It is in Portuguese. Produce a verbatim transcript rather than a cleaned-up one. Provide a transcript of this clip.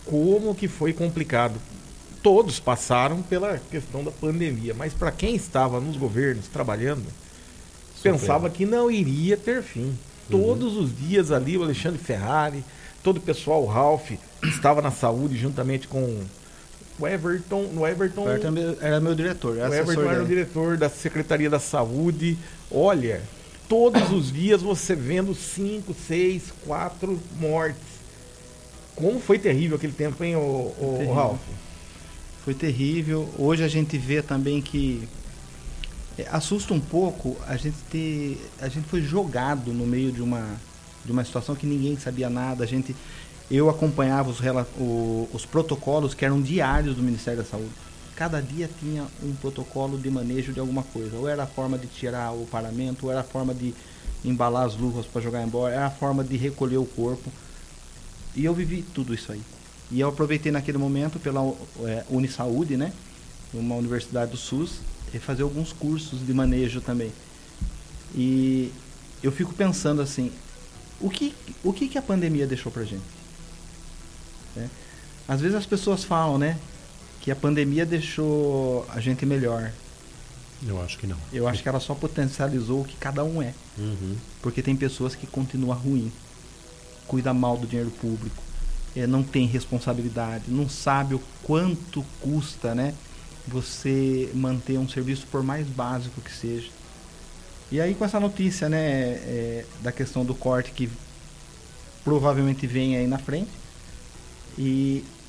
como que foi complicado. Todos passaram pela questão da pandemia, mas para quem estava nos governos trabalhando, Super. pensava que não iria ter fim. Uhum. Todos os dias ali, o Alexandre Ferrari, todo o pessoal, o Ralph, estava na saúde juntamente com o Everton. O Everton, o Everton era meu diretor. O Everton era o diretor da Secretaria da Saúde. Olha, todos os dias você vendo cinco, seis, quatro mortes. Como foi terrível aquele tempo, hein, o, o, o Ralph? Foi terrível. Hoje a gente vê também que é, assusta um pouco a gente ter, a gente foi jogado no meio de uma de uma situação que ninguém sabia nada. A gente, eu acompanhava os, o, os protocolos que eram diários do Ministério da Saúde. Cada dia tinha um protocolo de manejo de alguma coisa. Ou era a forma de tirar o paramento, ou era a forma de embalar as luvas para jogar embora, era a forma de recolher o corpo. E eu vivi tudo isso aí. E eu aproveitei naquele momento pela é, Unisaúde, né, uma universidade do SUS, e fazer alguns cursos de manejo também. E eu fico pensando assim, o que, o que, que a pandemia deixou pra gente? É. Às vezes as pessoas falam, né, que a pandemia deixou a gente melhor. Eu acho que não. Eu acho que ela só potencializou o que cada um é. Uhum. Porque tem pessoas que continuam ruim, cuida mal do dinheiro público, é, não tem responsabilidade, não sabe o quanto custa, né, você manter um serviço por mais básico que seja. E aí com essa notícia, né, é, da questão do corte que provavelmente vem aí na frente, e